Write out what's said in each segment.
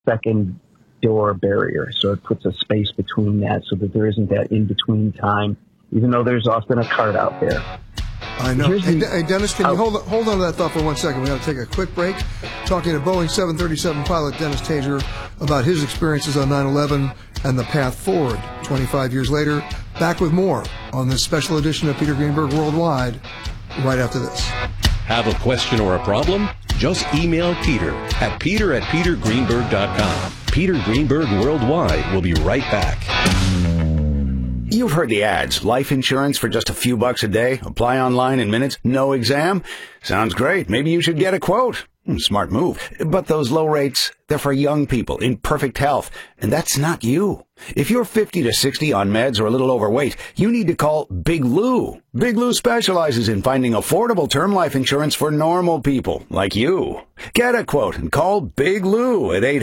second door barrier. So it puts a space between that so that there isn't that in-between time, even though there's often a cart out there. I know. Hey, Dennis, can you hold on to that thought for 1 second? We got to take a quick break. Talking to Boeing 737 pilot Dennis Tager about his experiences on 9/11 and the path forward 25 years later. Back with more on this special edition of Peter Greenberg Worldwide right after this. Have a question or a problem? Just email Peter at peter@petergreenberg.com. Peter Greenberg Worldwide will be right back. You've heard the ads. Life insurance for just a few bucks a day. Apply online in minutes. No exam. Sounds great. Maybe you should get a quote. Smart move. But those low rates, they're for young people in perfect health. And that's not you. If you're 50 to 60 on meds or a little overweight, you need to call Big Lou. Big Lou specializes in finding affordable term life insurance for normal people like you. Get a quote and call Big Lou at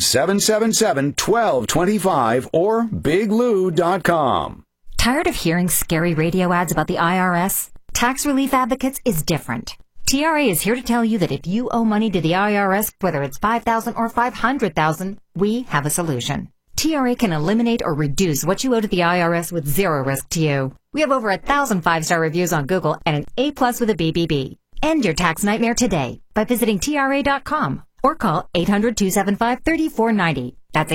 800-777-1225 or biglou.com. Tired of hearing scary radio ads about the IRS? Tax Relief Advocates is different. TRA is here to tell you that if you owe money to the IRS, whether it's $5,000 or $500,000, we have a solution. TRA can eliminate or reduce what you owe to the IRS with zero risk to you. We have over 1,000 5-star reviews on Google and an A+ with a BBB. End your tax nightmare today by visiting TRA.com or call 800-275-3490. That's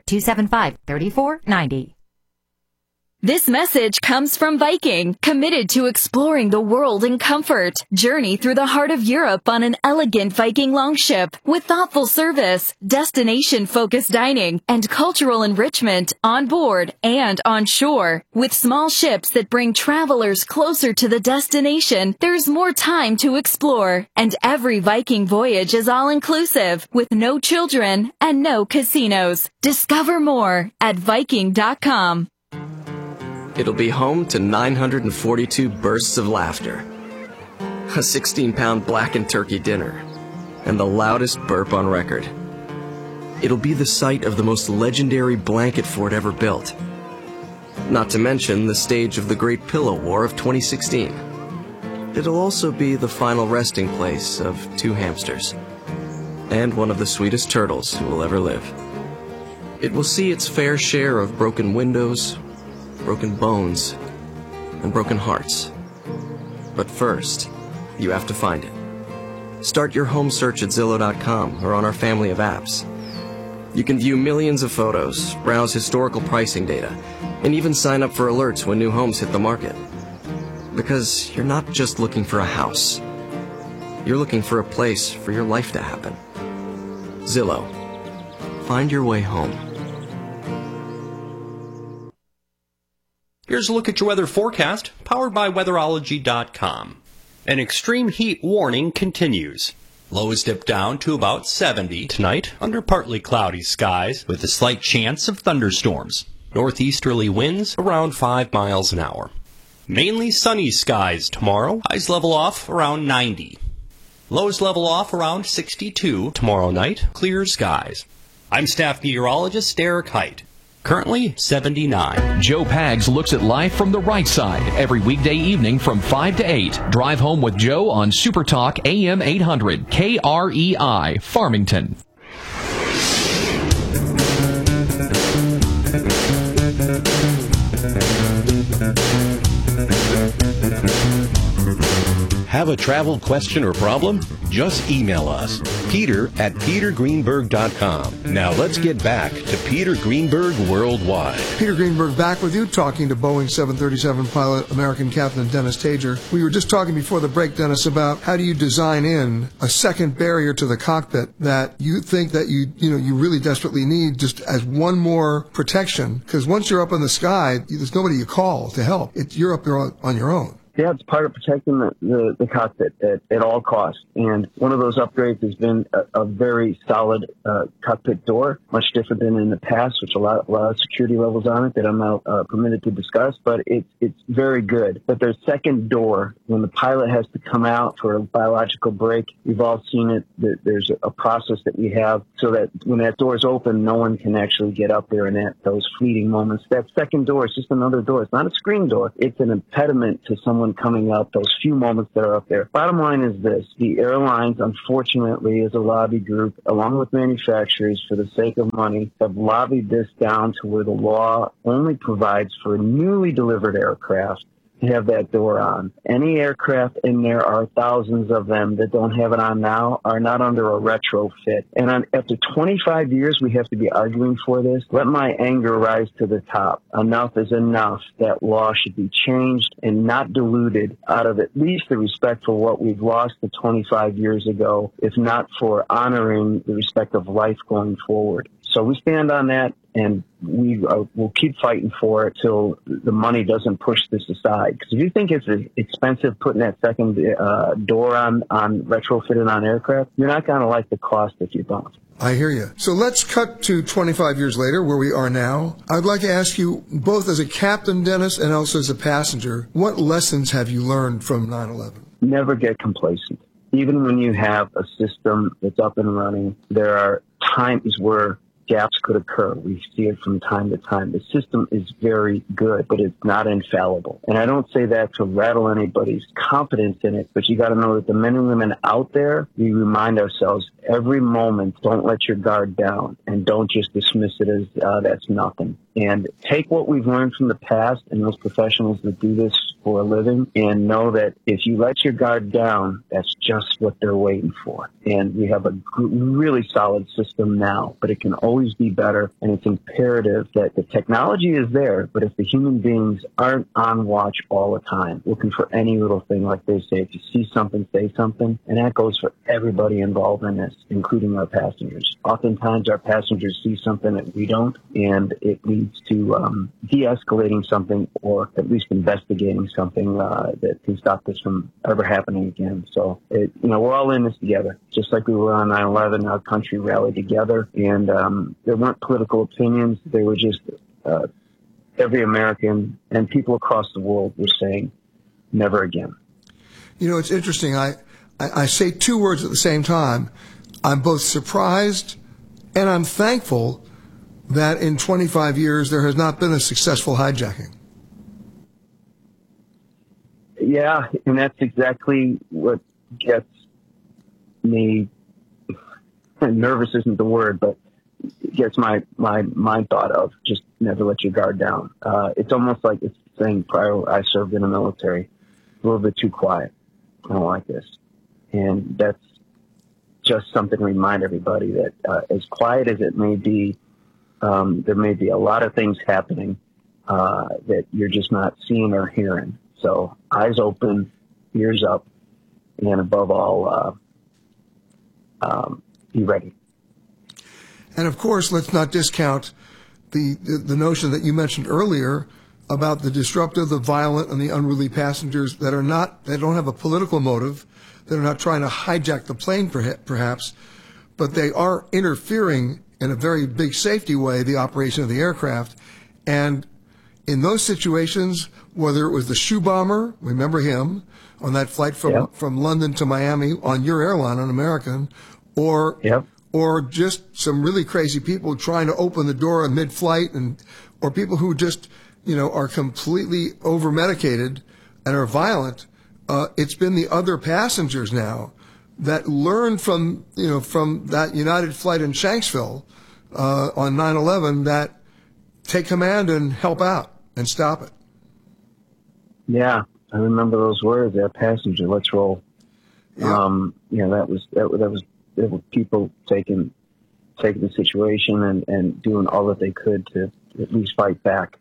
800-275-3490. This message comes from Viking, committed to exploring the world in comfort. Journey through the heart of Europe on an elegant Viking longship with thoughtful service, destination-focused dining, and cultural enrichment on board and on shore. With small ships that bring travelers closer to the destination, there's more time to explore. And every Viking voyage is all-inclusive, with no children and no casinos. Discover more at Viking.com. It'll be home to 942 bursts of laughter, a 16-pound blackened turkey dinner, and the loudest burp on record. It'll be the site of the most legendary blanket fort ever built, not to mention the stage of the Great Pillow War of 2016. It'll also be the final resting place of 2 hamsters, and one of the sweetest turtles who will ever live. It will see its fair share of broken windows, broken bones, and broken hearts. But first, you have to find it. Start your home search at Zillow.com or on our family of apps. You can view millions of photos, browse historical pricing data, and even sign up for alerts when new homes hit the market. Because you're not just looking for a house. You're looking for a place for your life to happen. Zillow. Find your way home. Here's a look at your weather forecast, powered by Weatherology.com. An extreme heat warning continues. Lows dip down to about 70 tonight under partly cloudy skies with a slight chance of thunderstorms. Northeasterly winds around 5 miles an hour. Mainly sunny skies tomorrow. Highs level off around 90. Lows level off around 62 tomorrow night. Clear skies. I'm staff meteorologist Derek Height. Currently 79. Joe Pags looks at life from the right side every weekday evening from 5 to 8. Drive home with Joe on Super Talk AM 800 KREI Farmington. Have a travel question or problem? Just email us, peter@petergreenberg.com. Now let's get back to Peter Greenberg Worldwide. Peter Greenberg back with you, talking to Boeing 737 pilot, American Captain Dennis Tager. We were just talking before the break, Dennis, about how do you design in a second barrier to the cockpit that you think that you really desperately need, just as one more protection. Because once you're up in the sky, there's nobody you call to help. You're up there on your own. Yeah, it's part of protecting the cockpit at all costs. And one of those upgrades has been a very solid cockpit door, much different than in the past, which a lot of security levels on it that I'm not permitted to discuss, but it's very good. But there's second door. When the pilot has to come out for a biological break, we've all seen it. There's a process that we have so that when that door is open, no one can actually get up there in those fleeting moments. That second door is just another door. It's not a screen door. It's an impediment to someone one coming up, those few moments that are up there. Bottom line is this. The airlines, unfortunately, as a lobby group, along with manufacturers, for the sake of money, have lobbied this down to where the law only provides for newly delivered aircraft to have that door on. Any aircraft, and there are thousands of them that don't have it on now, are not under a retrofit. And after 25 years, we have to be arguing for this. Let my anger rise to the top. Enough is enough. That law should be changed and not diluted out of at least the respect for what we've lost the 25 years ago, if not for honoring the respect of life going forward. So we stand on that, and we'll keep fighting for it till the money doesn't push this aside. Because if you think it's expensive putting that second door on retrofitted on aircraft, you're not going to like the cost if you don't. I hear you. So let's cut to 25 years later, where we are now. I'd like to ask you, both as a captain, Dennis, and also as a passenger, what lessons have you learned from 9/11? Never get complacent. Even when you have a system that's up and running, there are times where gaps could occur. We see it from time to time. The system is very good, but it's not infallible. And I don't say that to rattle anybody's confidence in it, but you got to know that the men and women out there, we remind ourselves every moment, don't let your guard down, and don't just dismiss it as that's nothing. And take what we've learned from the past and those professionals that do this for a living, and know that if you let your guard down, that's just what they're waiting for. And we have a really solid system now, but it can always be better. And it's imperative that the technology is there, but if the human beings aren't on watch all the time, looking for any little thing, like they say, if you see something, say something. And that goes for everybody involved in this, including our passengers. Oftentimes our passengers see something that we don't, and it leads to de-escalating something, or at least investigating something that can stop this from ever happening again. So, we're all in this together. Just like we were on 9/11, our country rallied together, and there weren't political opinions. They were just every American and people across the world were saying, never again. It's interesting. I say two words at the same time. I'm both surprised and I'm thankful that in 25 years there has not been a successful hijacking. Yeah, and that's exactly what gets me, nervous isn't the word, but it gets my mind thought of just never let your guard down. It's almost like it's saying prior I served in the military, a little bit too quiet. I don't like this. And that's just something to remind everybody that as quiet as it may be, there may be a lot of things happening that you're just not seeing or hearing. So eyes open, ears up, and above all, be ready. And of course, let's not discount the notion that you mentioned earlier about the disruptive, the violent, and the unruly passengers that don't have a political motive. They're not trying to hijack the plane, perhaps, but they are interfering in a very big safety way, the operation of the aircraft. And in those situations, whether it was the shoe bomber, remember him, on that flight from London to Miami on your airline, on American, or just some really crazy people trying to open the door in mid-flight, or people who just, are completely over-medicated and are violent. It's been the other passengers now that learned from that United flight in Shanksville on 9/11 that take command and help out and stop it. Yeah, I remember those words. That passenger, let's roll. Yeah. That was people taking the situation and doing all that they could to at least fight back.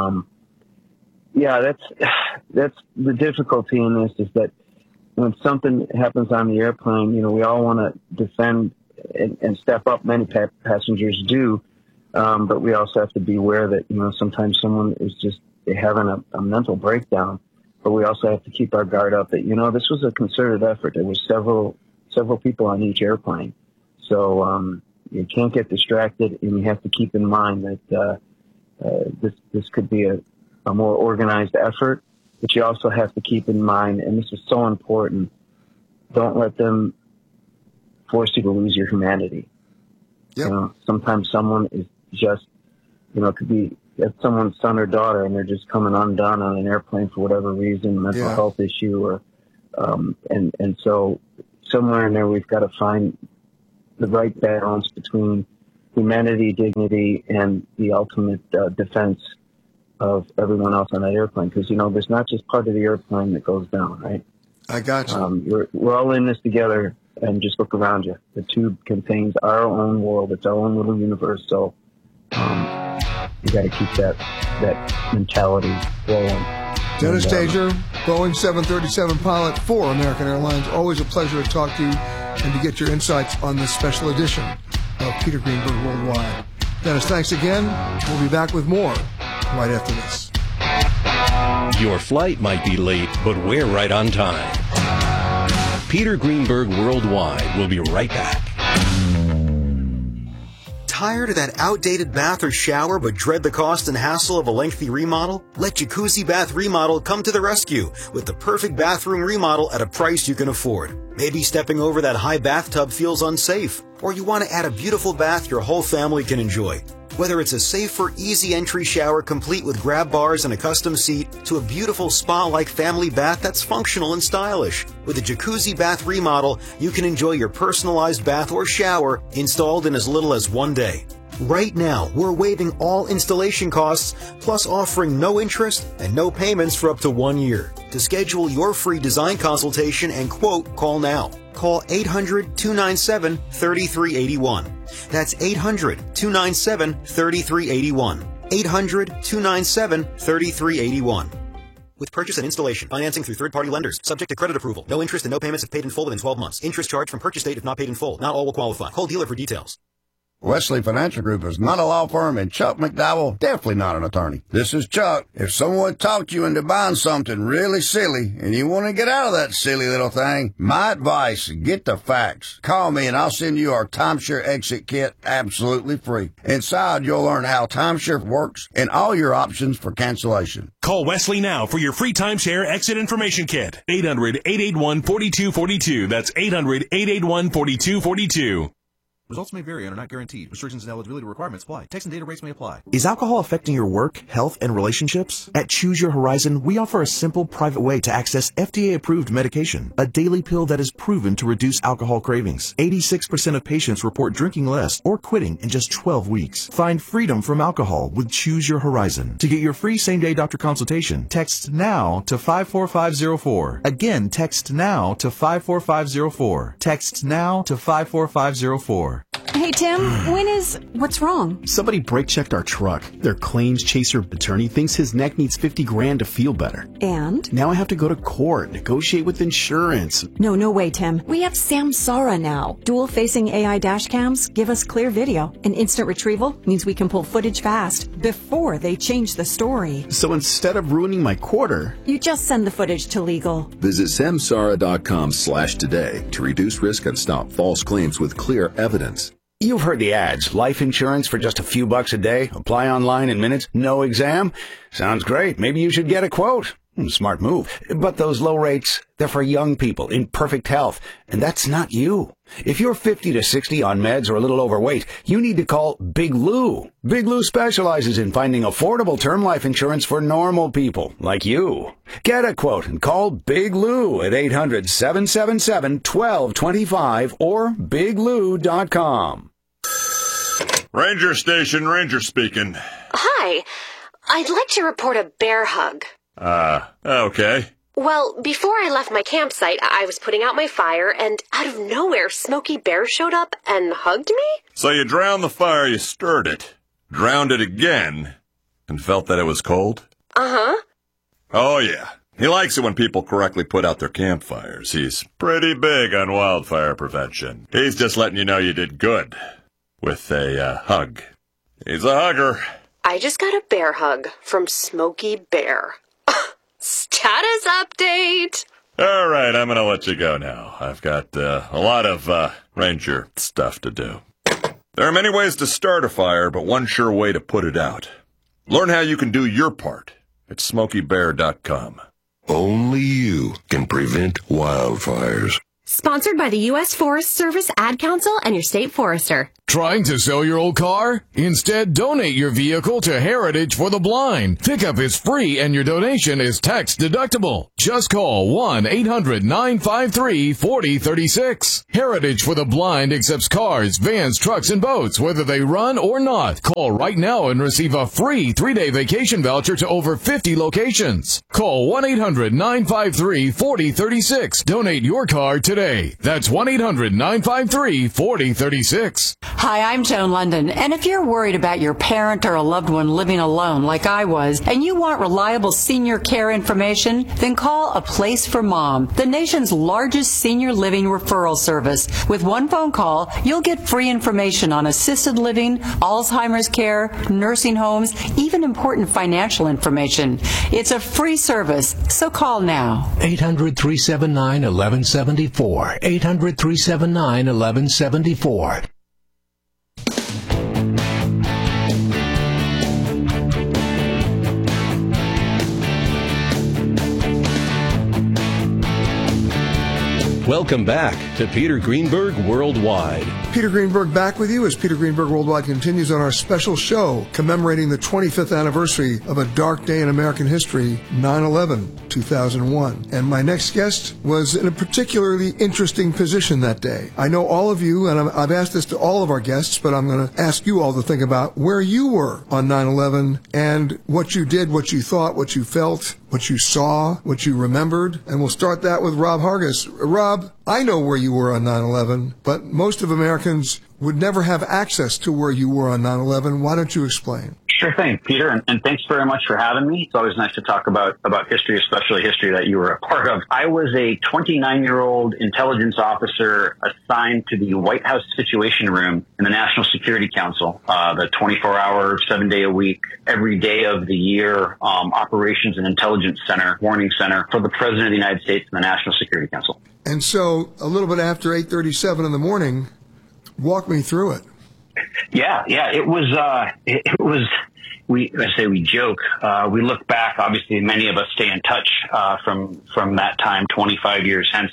That's the difficulty in this, is that when something happens on the airplane, we all want to defend and step up. Many passengers do, but we also have to be aware that sometimes someone is just having a mental breakdown. But we also have to keep our guard up that this was a concerted effort. There was several people on each airplane, so you can't get distracted, and you have to keep in mind that this could be a more organized effort. But you also have to keep in mind, and this is so important, don't let them force you to lose your humanity. Yep. Sometimes someone is just, it could be it's someone's son or daughter, and they're just coming undone on an airplane for whatever reason, mental health issue, or and so somewhere in there we've got to find the right balance between humanity, dignity, and the ultimate defense of everyone else on that airplane. Because, there's not just part of the airplane that goes down, right? I got you. We're all in this together, and just look around you. The tube contains our own world. It's our own little universe. So you got to keep that mentality rolling. Dennis Tager, Boeing 737 pilot for American Airlines. Always a pleasure to talk to you and to get your insights on this special edition of Peter Greenberg Worldwide. Dennis, thanks again. We'll be back with more right after this. Your flight might be late, but we're right on time. Peter Greenberg Worldwide will be right back. Tired of that outdated bath or shower but dread the cost and hassle of a lengthy remodel? Let Jacuzzi Bath Remodel come to the rescue with the perfect bathroom remodel at a price you can afford. Maybe stepping over that high bathtub feels unsafe, or you want to add a beautiful bath your whole family can enjoy. Whether it's a safer, easy entry shower complete with grab bars and a custom seat, to a beautiful spa-like family bath that's functional and stylish. With a Jacuzzi Bath Remodel, you can enjoy your personalized bath or shower installed in as little as 1 day. Right now, we're waiving all installation costs, plus offering no interest and no payments for up to 1 year. To schedule your free design consultation and quote, call now. Call 800-297-3381. That's 800-297-3381. 800-297-3381. With purchase and installation, financing through third-party lenders, subject to credit approval. No interest and no payments if paid in full within 12 months. Interest charged from purchase date if not paid in full. Not all will qualify. Call dealer for details. Wesley Financial Group is not a law firm, and Chuck McDowell definitely not an attorney. This is Chuck. If someone talked you into buying something really silly and you want to get out of that silly little thing, my advice, get the facts. Call me and I'll send you our timeshare exit kit absolutely free. Inside, you'll learn how timeshare works and all your options for cancellation. Call Wesley now for your free timeshare exit information kit. 800-881-4242. That's 800-881-4242. Results may vary and are not guaranteed. Restrictions and eligibility requirements apply. Text and data rates may apply. Is alcohol affecting your work, health, and relationships? At Choose Your Horizon, we offer a simple, private way to access FDA-approved medication, a daily pill that is proven to reduce alcohol cravings. 86% of patients report drinking less or quitting in just 12 weeks. Find freedom from alcohol with Choose Your Horizon. To get your free same-day doctor consultation, text NOW to 54504. Again, text NOW to 54504. Text NOW to 54504. Hey, Tim, what's wrong? Somebody brake-checked our truck. Their claims chaser attorney thinks his neck needs $50,000 to feel better. And? Now I have to go to court, negotiate with insurance. No way, Tim. We have Samsara now. Dual-facing AI dash cams give us clear video. And instant retrieval means we can pull footage fast before they change the story. So instead of ruining my quarter, you just send the footage to legal. Visit samsara.com/today to reduce risk and stop false claims with clear evidence. You've heard the ads. Life insurance for just a few bucks a day. Apply online in minutes. No exam. Sounds great. Maybe you should get a quote. Smart move. But those low rates, they're for young people in perfect health. And that's not you. If you're 50 to 60 on meds or a little overweight, you need to call Big Lou. Big Lou specializes in finding affordable term life insurance for normal people like you. Get a quote and call Big Lou at 800-777-1225 or biglou.com. Ranger Station, Ranger speaking. Hi. I'd like to report a bear hug. Okay. Well, before I left my campsite, I was putting out my fire, and out of nowhere, Smokey Bear showed up and hugged me? So you drowned the fire, you stirred it, drowned it again, and felt that it was cold? Uh-huh. Oh, yeah. He likes it when people correctly put out their campfires. He's pretty big on wildfire prevention. He's just letting you know you did good with a hug. He's a hugger. I just got a bear hug from Smokey Bear. Status update! All right, I'm going to let you go now. I've got a lot of ranger stuff to do. There are many ways to start a fire, but one sure way to put it out. Learn how you can do your part at SmokeyBear.com. Only you can prevent wildfires. Sponsored by the U.S. Forest Service, Ad Council, and your state forester. Trying to sell your old car? Instead, donate your vehicle to Heritage for the Blind. Pickup is free and your donation is tax deductible. Just call 1-800-953-4036. Heritage for the Blind accepts cars, vans, trucks, and boats, whether they run or not. Call right now and receive a free 3-day vacation voucher to over 50 locations. Call 1-800-953-4036. Donate your car today. That's 1-800-953-4036. Hi, I'm Joan London, and if you're worried about your parent or a loved one living alone like I was, and you want reliable senior care information, then call A Place for Mom, the nation's largest senior living referral service. With one phone call, you'll get free information on assisted living, Alzheimer's care, nursing homes, even important financial information. It's a free service, so call now. 800-379-1174. 800-379-1174. Welcome back to Peter Greenberg Worldwide. Peter Greenberg back with you as Peter Greenberg Worldwide continues on our special show commemorating the 25th anniversary of a dark day in American history, 9/11, 2001. And my next guest was in a particularly interesting position that day. I know all of you, and I've asked this to all of our guests, but I'm going to ask you all to think about where you were on 9/11 and what you did, what you thought, what you felt, what you saw, what you remembered. And we'll start that with Rob Hargis. Rob, I know where you were on 9/11, but most of Americans would never have access to where you were on 9/11. Why don't you explain? Sure thing, Peter, and thanks very much for having me. It's always nice to talk about history, especially history that you were a part of. I was a 29-year-old intelligence officer assigned to the White House Situation Room in the National Security Council, the 24-hour, 7-day-a-week, every day of the year operations and intelligence center, warning center for the President of the United States and the National Security Council. And so a little bit after 8:37 in the morning, walk me through it. Yeah. It was, we joke. We look back, obviously many of us stay in touch, from that time, 25 years hence.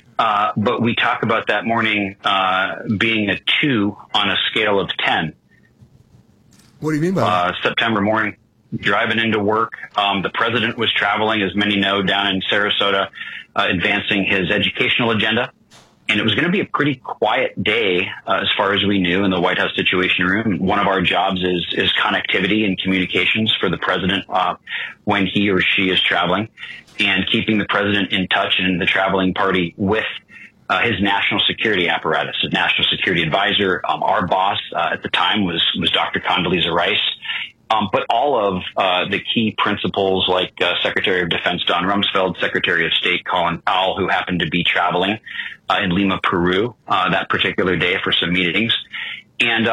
But we talk about that morning, being a 2 on a scale of 10. What do you mean by that? September morning, driving into work. The president was traveling, as many know, down in Sarasota, advancing his educational agenda. And it was going to be a pretty quiet day, as far as we knew, in the White House Situation Room. One of our jobs is connectivity and communications for the president when he or she is traveling, and keeping the president in touch and the traveling party with his national security apparatus, his national security advisor. Our boss at the time was Dr. Condoleezza Rice. But all of the key principals, like Secretary of Defense Don Rumsfeld, Secretary of State Colin Powell, who happened to be traveling in Lima, Peru, that particular day for some meetings. And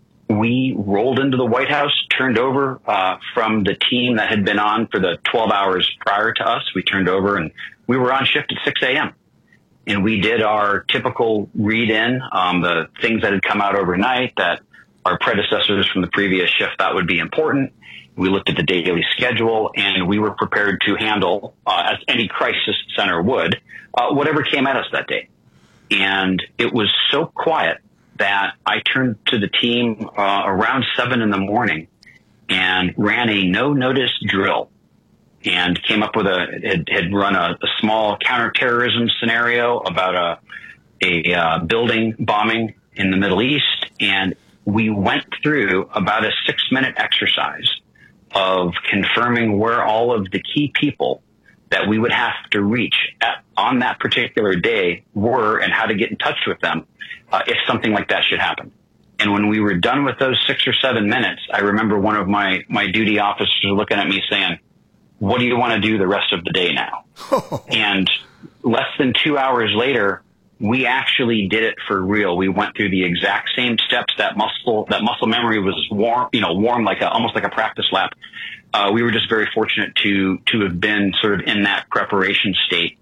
we rolled into the White House, turned over from the team that had been on for the 12 hours prior to us. We turned over and we were on shift at 6 a.m. And we did our typical read-in, the things that had come out overnight that our predecessors from the previous shift thought would be important. We looked at the daily schedule, and we were prepared to handle, as any crisis center would, whatever came at us that day. And it was so quiet that I turned to the team around 7 in the morning and ran a no-notice drill, and came up with had run a small counterterrorism scenario about a building bombing in the Middle East. And we went through about a 6-minute exercise of confirming where all of the key people that we would have to reach on that particular day were, and how to get in touch with them if something like that should happen. And when we were done with those 6 or 7 minutes, I remember one of my duty officers looking at me saying, "What do you want to do the rest of the day now?" And less than 2 hours later, we actually did it for real. We went through the exact same steps. That muscle memory was warm, like almost like a practice lap. We were just very fortunate to have been sort of in that preparation state.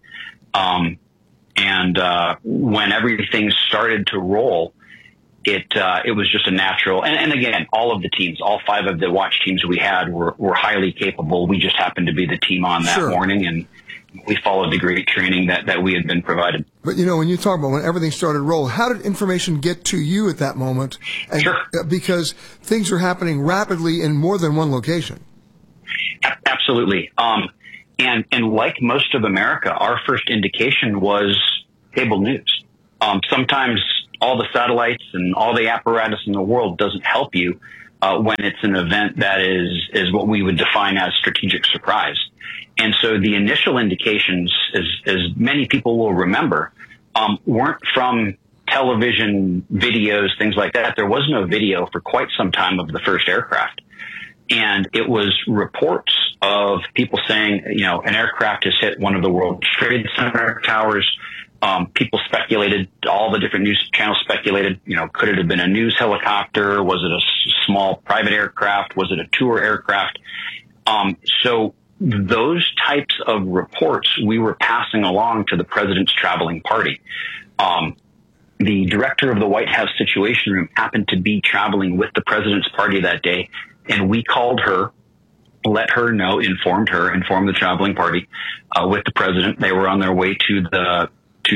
When everything started to roll, it was just a natural. And again, all of the teams, all 5 of the watch teams we had were highly capable. We just happened to be the team on that morning, and we followed the great training that we had been provided. But, when you talk about when everything started to roll, how did information get to you at that moment? And, sure. Because things are happening rapidly in more than one location. Absolutely. And like most of America, our first indication was cable news. Sometimes all the satellites and all the apparatus in the world doesn't help you when it's an event that is what we would define as strategic surprise. And so the initial indications, as many people will remember, weren't from television videos, things like that. There was no video for quite some time of the first aircraft. And it was reports of people saying, an aircraft has hit one of the World Trade Center towers. People speculated, all the different news channels speculated, could it have been a news helicopter? Was it a small private aircraft? Was it a tour aircraft? So those types of reports we were passing along to the president's traveling party. The director of the White House Situation Room happened to be traveling with the president's party that day, and we called her, let her know, informed the traveling party with the president. They were on their way to the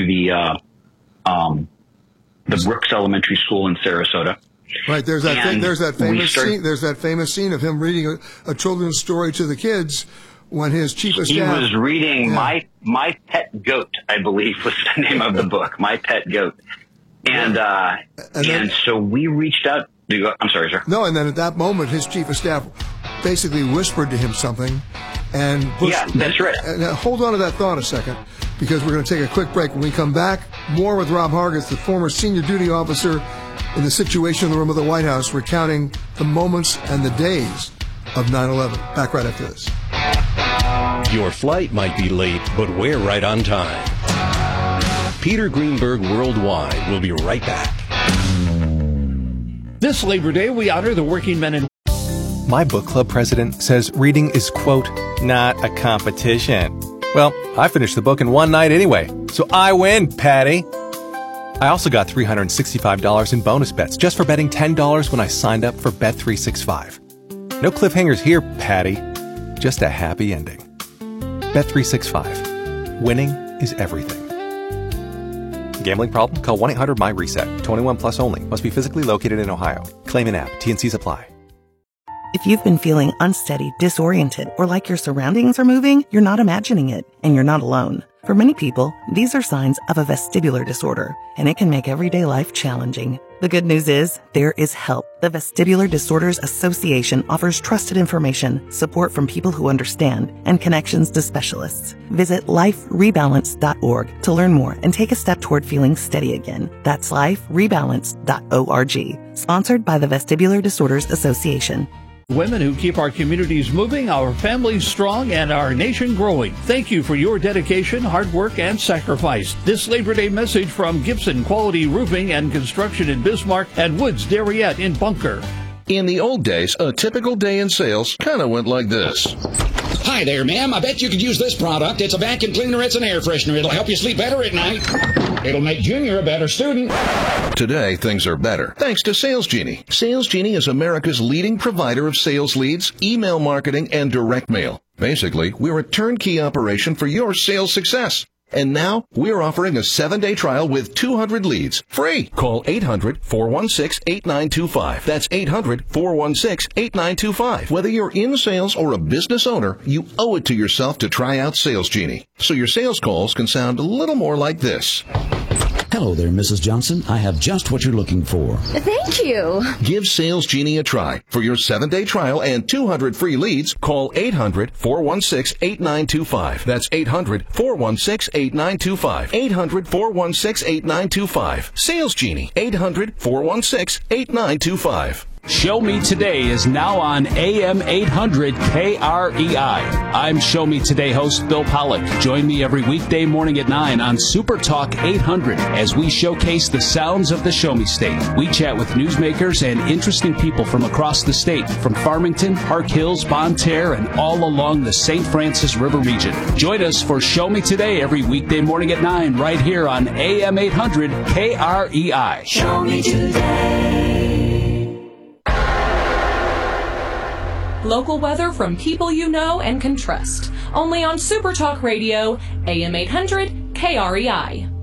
Brooks Elementary School in Sarasota. Right. There's that famous scene of him reading a children's story to the kids when his chief of staff. He was reading My Pet Goat, I believe was the name of the book, My Pet Goat. And so we reached out. I'm sorry, sir. No, and then at that moment, his chief of staff basically whispered to him something, and that's right. Hold on to that thought a second, because we're going to take a quick break. When we come back, more with Rob Hargis, the former senior duty officer in the Situation Room of the White House, recounting the moments and the days of 9/11. Back right after this. Your flight might be late, but we're right on time. Peter Greenberg Worldwide will be right back. This Labor Day, we honor the working men and... My book club president says reading is, quote, not a competition. Well, I finished the book in one night anyway, so I win, Patty. I also got $365 in bonus bets just for betting $10 when I signed up for Bet365. No cliffhangers here, Patty. Just a happy ending. Bet365. Winning is everything. Gambling problem? Call 1-800-MY-RESET. 21 plus only. Must be physically located in Ohio. Claim in app. T&Cs apply. If you've been feeling unsteady, disoriented, or like your surroundings are moving, you're not imagining it, and you're not alone. For many people, these are signs of a vestibular disorder, and it can make everyday life challenging. The good news is, there is help. The Vestibular Disorders Association offers trusted information, support from people who understand, and connections to specialists. Visit liferebalance.org to learn more and take a step toward feeling steady again. That's liferebalance.org. Sponsored by the Vestibular Disorders Association. Women who keep our communities moving, our families strong, and our nation growing. Thank you for your dedication, hard work, and sacrifice. This Labor Day message from Gibson Quality Roofing and Construction in Bismarck and Woods Darriette in Bunker. In the old days, a typical day in sales kind of went like this. Hi there, ma'am. I bet you could use this product. It's a vacuum cleaner. It's an air freshener. It'll help you sleep better at night. It'll make Junior a better student. Today, things are better, thanks to Sales Genie. Sales Genie is America's leading provider of sales leads, email marketing, and direct mail. Basically, we're a turnkey operation for your sales success. And now, we're offering a 7-day trial with 200 leads, free. Call 800-416-8925. That's 800-416-8925. Whether you're in sales or a business owner, you owe it to yourself to try out Sales Genie, so your sales calls can sound a little more like this. Hello there, Mrs. Johnson. I have just what you're looking for. Thank you. Give Sales Genie a try. For your 7-day trial and 200 free leads, call 800-416-8925. That's 800-416-8925. 800-416-8925. Sales Genie. 800-416-8925. Show Me Today is now on AM 800 KREI. I'm Show Me Today host Bill Pollock. Join me every weekday morning at 9 on Super Talk 800 as we showcase the sounds of the Show Me State. We chat with newsmakers and interesting people from across the state, from Farmington, Park Hills, Bonne Terre, and all along the St. Francis River region. Join us for Show Me Today every weekday morning at 9 right here on AM 800 KREI. Show Me Today. Local weather from people you know and can trust. Only on Super Talk Radio, AM 800 KREI.